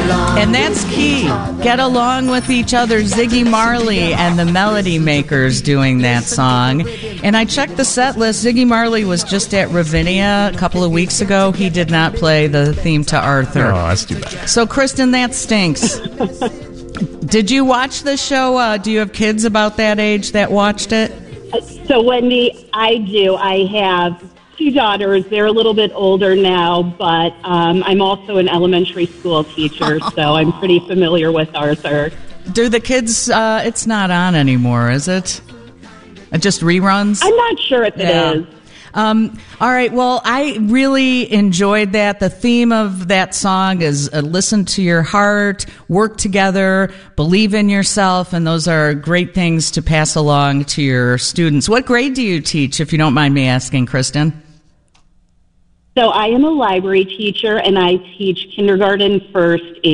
And that's key. Get along with each other. Ziggy Marley and the Melody Makers doing that song. And I checked the set list. Ziggy Marley was just at Ravinia a couple of weeks ago. He did not play the theme to Arthur. Oh, that's too bad. So, Kristen, that stinks. Did you watch the show? Do you have kids about that age that watched it? So, Wendy, I do. I have 2 daughters. They're a little bit older now, but I'm also an elementary school teacher, so I'm pretty familiar with Arthur. Do the kids, it's not on anymore, is it? Just reruns? I'm not sure if it is. All right, well, I really enjoyed that. The theme of that song is listen to your heart, work together, believe in yourself, and those are great things to pass along to your students. What grade do you teach, if you don't mind me asking, Kristen? So I am a library teacher, and I teach kindergarten, first,